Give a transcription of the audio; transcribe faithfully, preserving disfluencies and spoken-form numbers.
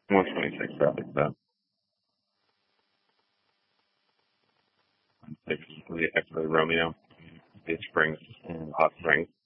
one twenty-six traffic, so. Basically, actually Romeo, Bay Springs, and Hot Springs.